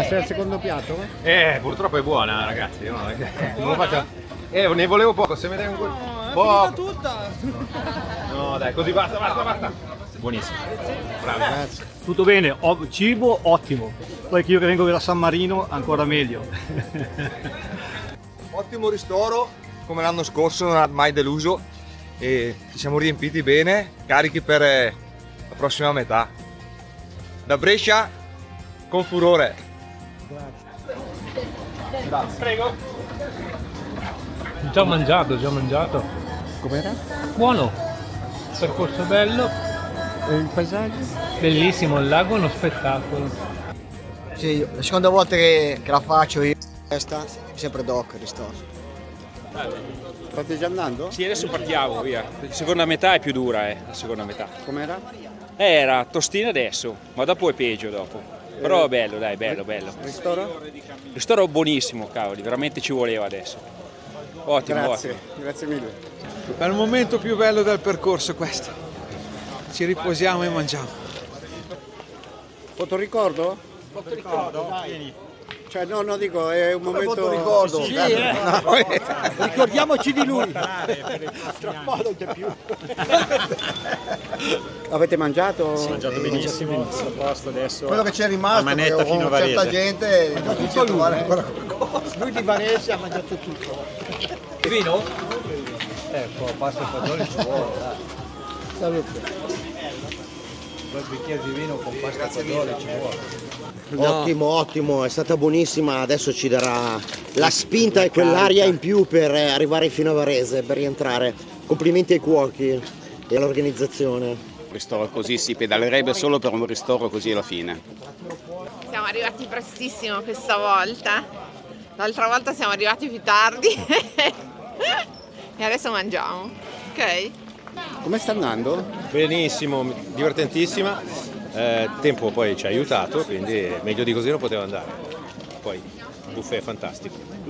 Questo è il secondo piatto? Purtroppo è buona, ragazzi. Io non faccio... ne volevo poco, se mi dai un po'. Tutta! No, dai, così basta. Buonissimo. Bravi. Grazie. Tutto bene, cibo ottimo. Poi che io che vengo da San Marino ancora meglio. Ottimo ristoro, come l'anno scorso, non ha mai deluso e ci siamo riempiti bene, carichi per la prossima metà. Da Brescia con furore. Grazie. Prego. Già mangiato. Com'era? Buono, percorso bello, E il paesaggio? bellissimo, il lago è uno spettacolo. Sì, la seconda volta che la faccio io, questa, sempre doc il ristoro. State già andando? Sì, adesso partiamo, via. La seconda metà è più dura, la seconda metà. Com'era? Era tostina adesso, ma dopo è peggio dopo. Però bello, dai, bello. Ristoro? Il ristoro buonissimo, cavoli, veramente ci voleva adesso. Ottimo, Grazie, ottimo. grazie mille. È il momento più bello del percorso questo. Ci riposiamo e mangiamo. Fotoricordo? Cioè no, dico, è un momento... ricordo. Sì, Ricordiamoci di lui. Avete mangiato? Ho mangiato benissimo, a posto adesso. Quello che c'è rimasto, La manetta perché fino a con certa Varese. gente è difficile trovare ancora qualcosa. Lui di Varese ha mangiato tutto. Vino? Pasta e fagioli ci vuole, dai. Salute. Quel bicchiere di vino con pasta e fagioli ci vuole. Ottimo, è stata buonissima, adesso ci darà la spinta e quell'aria in più per arrivare fino a Varese, per rientrare. Complimenti ai cuochi e all'organizzazione. Un ristoro così si pedalerebbe solo per un ristoro così alla fine. Siamo arrivati prestissimo questa volta, l'altra volta siamo arrivati più tardi e adesso mangiamo, ok? Come sta andando? Benissimo, divertentissima. Tempo poi ci ha aiutato, quindi meglio di così non poteva andare. Poi buffet fantastico.